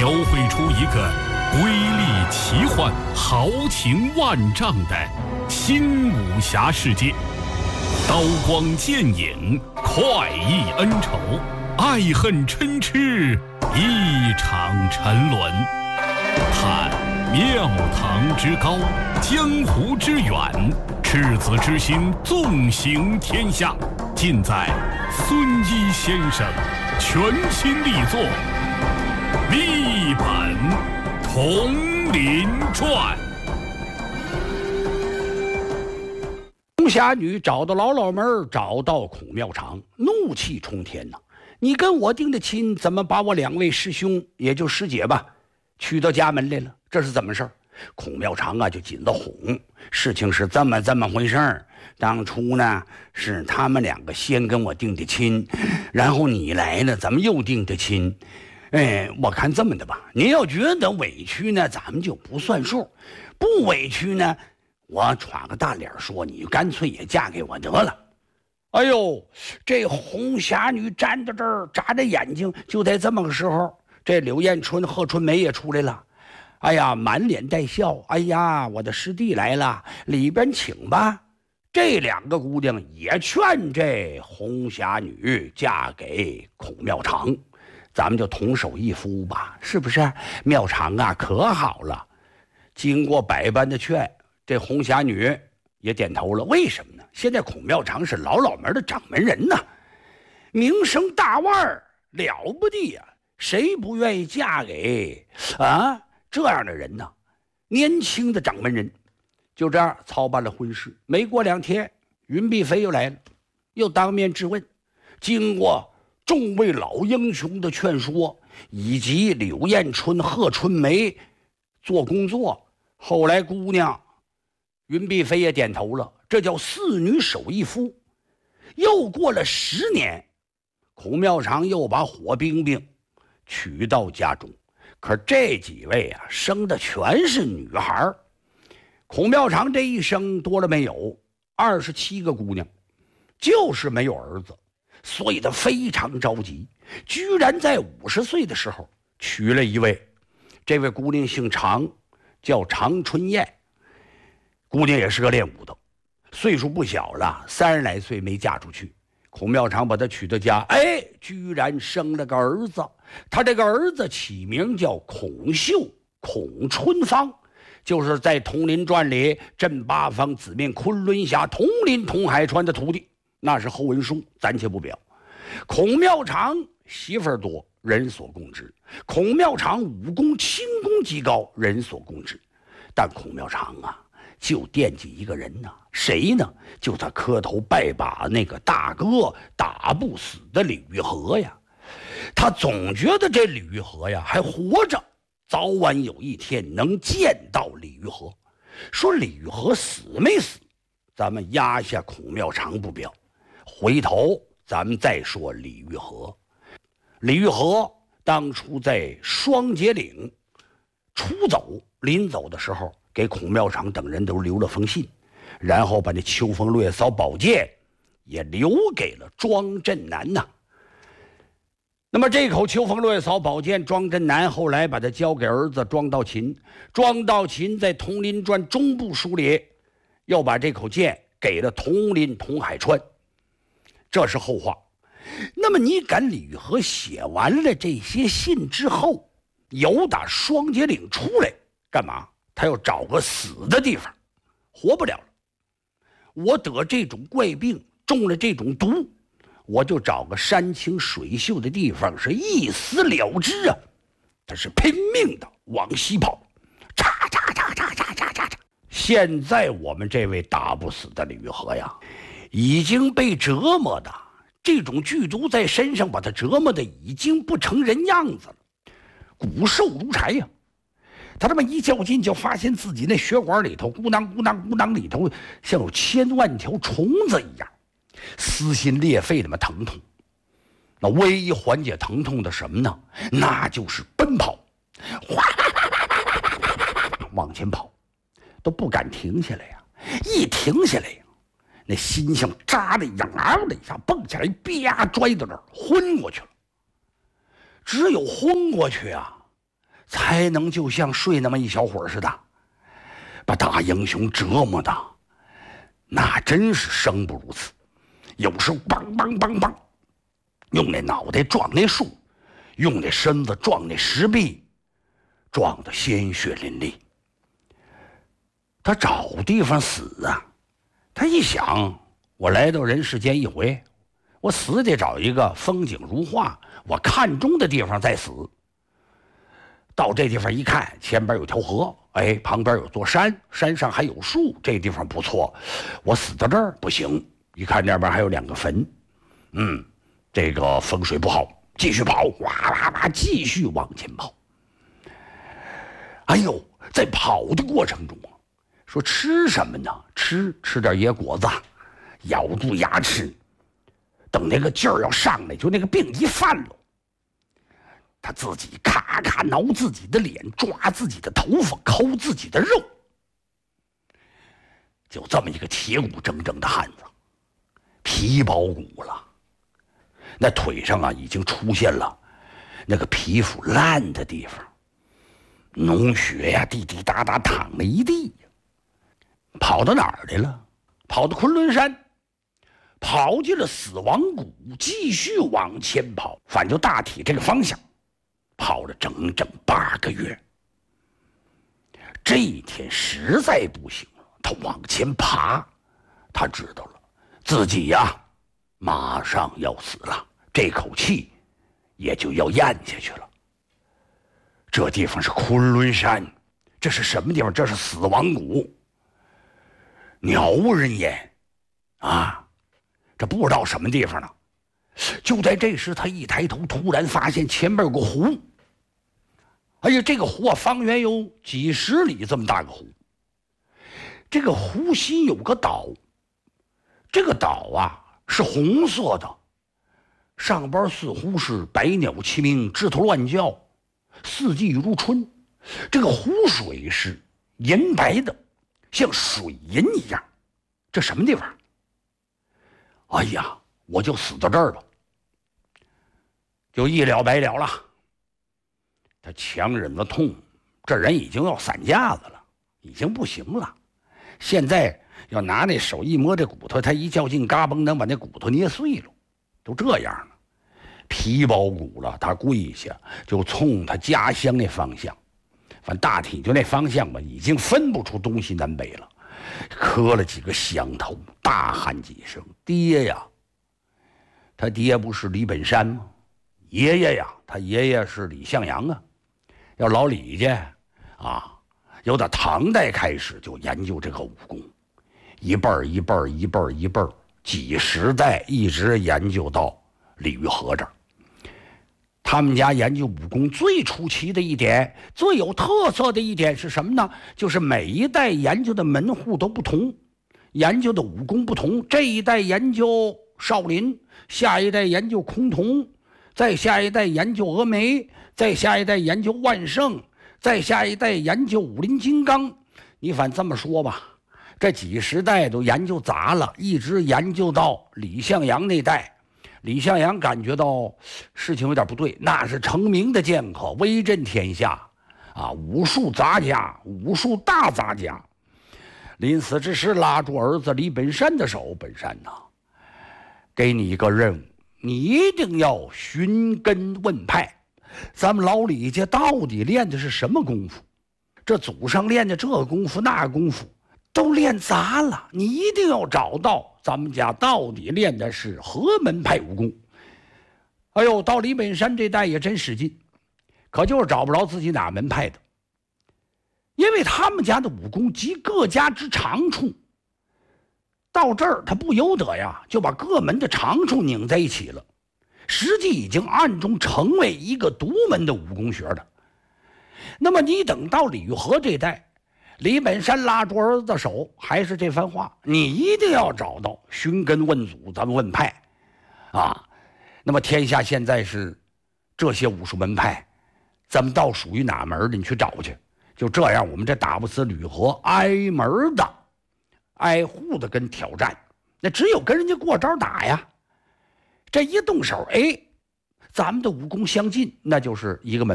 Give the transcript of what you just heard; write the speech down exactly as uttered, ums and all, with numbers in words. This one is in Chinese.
描绘出一个瑰丽奇幻、豪情万丈的新武侠世界。刀光剑影，快意恩仇，爱恨嗔痴，一场沉沦。探庙堂之高，江湖之远，赤子之心纵行天下，尽在孙一先生全新力作《一本铜林传》。 红霞女找到老老门，找到孔庙场，怒气冲天呐！你跟我定的亲，怎么把我两位师兄，也就师姐吧，娶到家门来了？这是怎么事儿？孔庙场啊就紧着哄，事情是这么这么回事儿。当初呢是他们两个先跟我定的亲，然后你来了，咱们又定的亲。哎，我看这么的吧，您要觉得委屈呢，咱们就不算数；不委屈呢，我耍个大脸说，你干脆也嫁给我得了。哎呦，这红霞女站在这儿，眨着眼睛。就在这么个时候，这柳艳春、贺春梅也出来了。哎呀，满脸带笑。哎呀，我的师弟来了，里边请吧。这两个姑娘也劝这红霞女嫁给孔庙场，咱们就同手一夫吧，是不是？庙场啊，可好了。经过百般的劝，这红霞女也点头了。为什么呢？现在孔庙场是老老门的掌门人呐，名声大腕儿，了不得呀！谁不愿意嫁给啊这样的人呢？年轻的掌门人。就这样操办了婚事。没过两天，云碧飞又来了，又当面质问。经过众位老英雄的劝说，以及柳艳春、贺春梅做工作，后来姑娘云碧飞也点头了，这叫四女守一夫。又过了十年，孔庙场又把火冰冰娶到家中，可这几位啊，生的全是女孩。孔庙场这一生多了没有二十七个姑娘，就是没有儿子，所以他非常着急，居然在五十岁的时候娶了一位。这位姑娘姓常，叫常春燕。姑娘也是个练武的，岁数不小了，三十来岁没嫁出去。孔庙场把她娶到家，哎，居然生了个儿子。他这个儿子起名叫孔秀、孔春芳，就是在《铜林传》里镇八方子面昆仑峡铜林铜海川的徒弟，那是后文书，暂且不表。孔庙场媳妇儿多，人所共知；孔庙场武功轻功极高，人所共知。但孔庙场啊，就惦记一个人呢，谁呢？就他磕头拜把那个大哥打不死的李玉和呀。他总觉得这李玉和呀还活着，早晚有一天能见到李玉和。说李玉和死没死，咱们压下孔庙场不表，回头咱们再说李玉和。李玉和当初在双节岭出走，临走的时候给孔庙场等人都留了封信，然后把那秋风落叶扫宝剑也留给了庄振南呐。那么这口秋风落叶扫宝剑，庄振南后来把它交给儿子庄道勤。庄道勤在《铜林传》中部书里又把这口剑给了铜林铜海川，这是后话。那么你赶李玉和写完了这些信之后，由打双节岭出来干嘛？他要找个死的地方，活不了了。我得这种怪病，中了这种毒，我就找个山清水秀的地方，是一死了之啊！他是拼命的往西跑，嚓嚓嚓嚓嚓嚓嚓嚓。现在我们这位打不死的李玉和呀，已经被折磨的这种剧毒在身上，把他折磨的已经不成人样子了，骨瘦如柴呀。他这么一较劲，就发现自己那血管里头咕当咕当咕当里头像有千万条虫子一样，撕心裂肺的嘛疼痛。那唯一缓解疼痛的什么呢？那就是奔跑，哗往前跑，都不敢停下来呀！一停下来呀，那心像扎的一样，嗷的一下蹦起来，啪拽到那儿昏过去了。只有昏过去啊， 才能就像睡那么一小会儿似的，把大英雄折磨的那真是生不如死。有时候梆梆梆梆，用那脑袋撞那树，用那身子撞那石壁，撞得鲜血淋漓。他找地方死啊！他一想，我来到人世间一回，我死得找一个风景如画、我看中的地方再死。到这地方一看，前边有条河，哎，旁边有座山，山上还有树，这地方不错。我死到这儿不行，一看那边还有两个坟，嗯，这个风水不好，继续跑，哇哇哇，继续往前跑。哎呦，在跑的过程中啊，说吃什么呢？吃吃点野果子，咬住牙齿，等那个劲儿要上来，就那个病一犯了，他自己咔咔挠自己的脸，抓自己的头发，抠自己的肉，就这么一个铁骨铮铮的汉子，皮包骨了。那腿上啊已经出现了那个皮肤烂的地方，脓血呀滴滴答答淌了一地。跑到哪儿去了？跑到昆仑山，跑进了死亡谷，继续往前跑，反正就大体这个方向，跑了整整八个月。这一天实在不行了，他往前爬，他知道了自己呀马上要死了，这口气也就要咽下去了。这地方是昆仑山，这是什么地方？这是死亡谷，鸟无人烟啊，这不知道什么地方呢。就在这时，他一抬头，突然发现前边有个湖。哎呀，这个湖啊，方圆有几十里这么大个湖。这个湖心有个岛，这个岛啊是红色的，上边似乎是百鸟齐鸣，枝头乱叫，四季如春。这个湖水是银白的，像水银一样。这什么地方？哎呀，我就死到这儿了，就一了百了了。他强忍着痛，这人已经要散架子了，已经不行了。现在要拿那手一摸这骨头，他一较劲，嘎嘣能把那骨头捏碎了，都这样了，皮包骨了。他跪下就冲他家乡那方向，反正大体就那方向吧，已经分不出东西南北了。磕了几个响头，大喊几声：“爹呀！”他爹不是李本山吗？爷爷呀，他爷爷是李向阳啊。要老李家啊，由打唐代开始就研究这个武功，一辈儿一辈儿一辈儿一辈儿，几十代一直研究到李玉和这儿。他们家研究武功最出奇的一点，最有特色的一点是什么呢？就是每一代研究的门户都不同，研究的武功不同。这一代研究少林，下一代研究崆峒，再下一代研究峨眉，再下一代研究万圣，再下一代研究武林金刚。你反这么说吧，这几十代都研究杂了，一直研究到李向阳那代。李向阳感觉到事情有点不对，那是成名的剑客，威震天下啊，武术杂家，武术大杂家。临死之时，拉住儿子李本山的手：“本山呐，给你一个任务，你一定要寻根问派，咱们老李家到底练的是什么功夫？这祖上练的这功夫那功夫都练杂了，你一定要找到咱们家到底练的是何门派武功。”哎呦，到李本山这代也真使劲，可就是找不着自己哪门派的，因为他们家的武功集各家之长处。到这儿他不由得呀，就把各门的长处拧在一起了，实际已经暗中成为一个独门的武功学的。那么你等到李玉和这代，李本山拉住儿子的手，还是这番话：你一定要找到寻根问祖，咱们问派啊。那么天下现在是这些武术门派，咱们倒属于哪门的？你去找去。就这样，我们这打不死吕和，挨门的、挨户的跟挑战，那只有跟人家过招打呀。这一动手，哎，咱们的武功相近，那就是一个门